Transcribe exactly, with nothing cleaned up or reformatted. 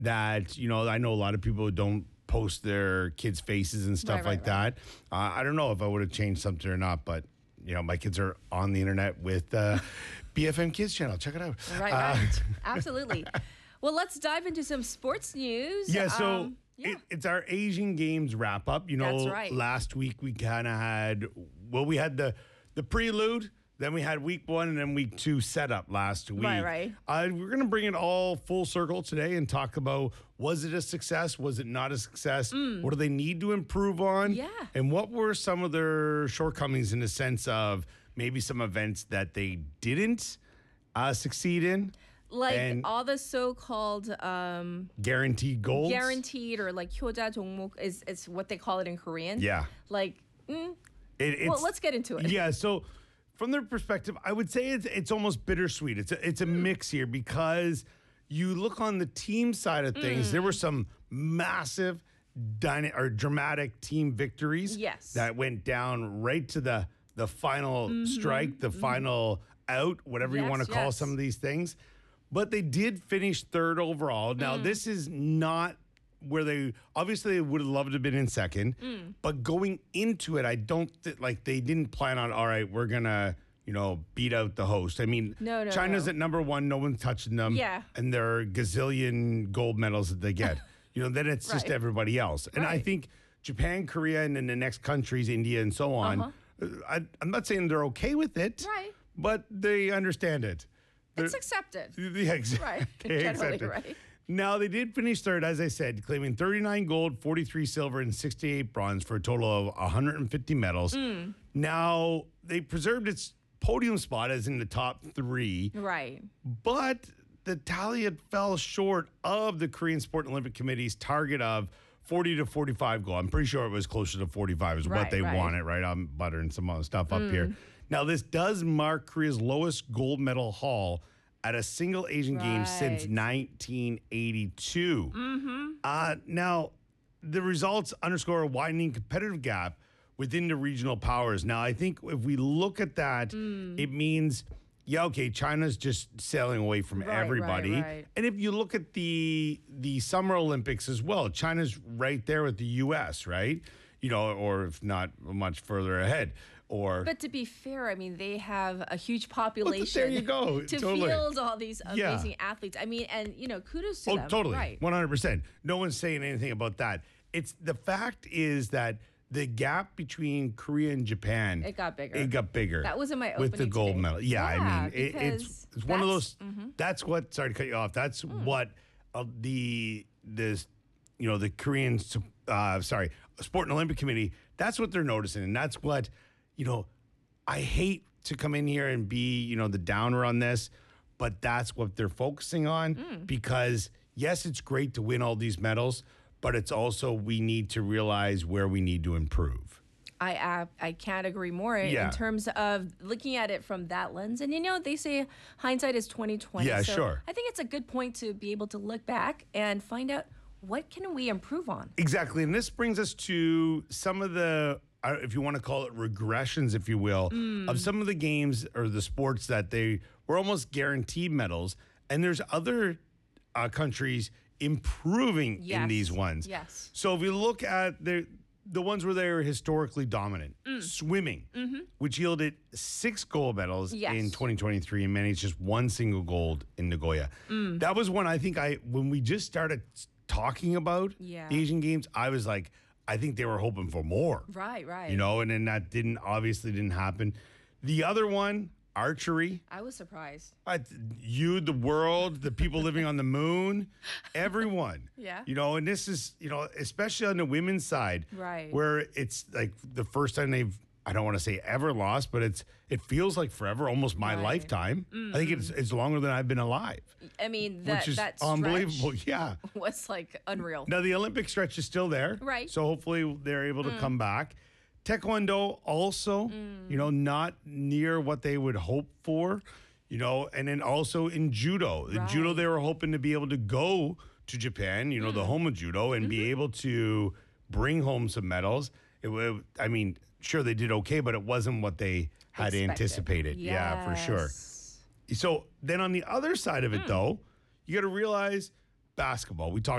that, you know, I know a lot of people don't post their kids' faces and stuff Right, right, like that. Uh, I don't know if I would have changed something or not, but, you know, my kids are on the internet with uh, B F M Kids channel. Check it out. Right, Uh, right. Absolutely. Well, let's dive into some sports news. Yeah, so Um, yeah. It, it's our Asian Games wrap up. You know, That's right. last week we kind of had, well, we had the the prelude, then we had week one, and then week two setup last week. Right, right. Uh, we're going to bring it all full circle today and talk about, was it a success? Was it not a success? What do they need to improve on? Mm. Yeah. And what were some of their shortcomings in the sense of maybe some events that they didn't uh, succeed in? Like and- all the so-called um, Guaranteed goals? guareed or like 효자 종목 is, is what they call it in Korean. Yeah. Like, mm, It, it's, well, let's get into it. Yeah, so from their perspective, I would say it's it's almost bittersweet. It's a, it's a Hmm. mix here because you look on the team side of things. Hmm. There were some massive, dyna- or dramatic team victories. Yes. that went down right to the the final strike, the final out, whatever you Mm-hmm. Yes, want to call yes. some of these things. But they did finish third overall. Now, Mm. this is not where they obviously they would have loved to have been in second, Mm. but going into it, I don't th- like they didn't plan on. All right, we're gonna you know beat out the host. I mean, No, no, China's no. at number one, no one's touching them. Yeah. and there are gazillion gold medals that they get. you know, then it's just Right. everybody else. And I Right. think Japan, Korea, and then the next countries, India, and so on. Uh-huh. uh, I, I'm not saying they're okay with it, Right. but they understand it. They're- It's accepted. yeah, exactly. Right. They Generally, accept it. right. Now, they did finish third, as I said, claiming thirty-nine gold, forty-three silver, and sixty-eight bronze for a total of one hundred fifty medals. Mm. Now, they preserved its podium spot as in the top three, Right. but the tally had fell short of the Korean Sport Olympic Committee's target of forty to forty-five gold. I'm pretty sure it was closer to forty-five is what Right, they right. wanted, right? I'm buttering some other stuff up here. Now, this does mark Korea's lowest gold medal haul at a single Asian Games since Right. nineteen eighty-two. Uh, now, the results underscore a widening competitive gap within the regional powers. Now, I think if we look at that, it means, yeah, okay, China's just sailing away from Right, right, everybody. right. And if you look at the the Summer Olympics as well, China's right there with the U S, right? You know, or if not much further ahead. Or But to be fair, I mean, they have a huge population. there you go, To totally. field all these Yeah. amazing athletes. I mean, and you know, kudos to Oh, them. totally. Right. one hundred percent. No one's saying anything about that. It's the fact is that the gap between Korea and Japan, It got bigger. It got bigger. That was in my with the opening gold today. medal. Yeah, I Yeah, mean, it, it's because it's one of that's- mm-hmm. those. That's what. Sorry to cut you off. That's what uh, the this you know the Korean uh, sorry Sport and Olympic Committee. That's what they're noticing, and that's what you know. I hate to come in here and be, you know, the downer on this, but that's what they're focusing on Mm. because yes, it's great to win all these medals, but it's also we need to realize where we need to improve. I uh, I can't agree more Yeah. in terms of looking at it from that lens. And you know, they say hindsight is twenty twenty. Yeah, so sure. I think it's a good point to be able to look back and find out what can we improve on. Exactly. And this brings us to some of the, uh, if you want to call it regressions, if you will, Mm. of some of the games or the sports that they were almost guaranteed medals. And there's other uh, countries improving in Yes. these ones. Yes. So if you look at the the ones where they were historically dominant, Mm. swimming, which yielded six gold medals Yes. in twenty twenty-three and managed just one single gold in Nagoya. Mm. That was one I think I when we just started talking about Yeah. the Asian Games, I was like, I think they were hoping for more. Right, right. You know, and then that didn't obviously didn't happen. The other one, archery. I was surprised. I, you, the world, the people living on the moon, everyone. Yeah. You know, and this is, you know, especially on the women's side, Right. where it's like the first time they've, I don't want to say ever lost, but it's it feels like forever, almost my Right. lifetime. I think it's it's longer than I've been alive, I mean, that which is that unbelievable. stretch Yeah. was like unreal. Now the Olympic stretch is still there, Right. So hopefully they're able to come back. Taekwondo also, you know, not near what they would hope for, you know, and then also in judo. In judo, Right. they were hoping to be able to go to Japan, you know, the home of judo, and be able to bring home some medals. It would, I mean, sure they did okay, but it wasn't what they had Expected. anticipated. Yeah, for sure. Yes. So then on the other side of it, though, you got to realize basketball. We talked.